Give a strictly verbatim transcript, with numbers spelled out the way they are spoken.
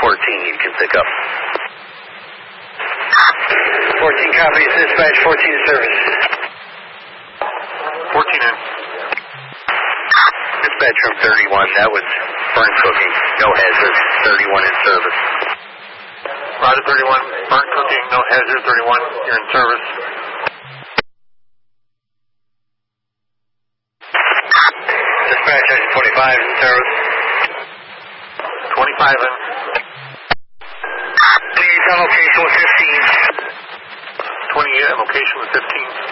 fourteen, you can pick up. fourteen copies, dispatch, fourteen in service. fourteen in. Dispatch from thirty-one, that was burn cooking, no hazard, thirty-one in service. Roger thirty-one, burn cooking, no hazard, thirty-one, you're in service. Dispatch, twenty-five in service. twenty-five in. Please, on location with fifteen. twenty-eight, location with fifteen.